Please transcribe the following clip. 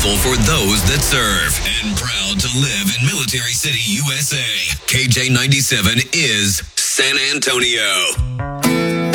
Powerful for those that serve. And proud to live in Military City, USA. KJ97 is San Antonio.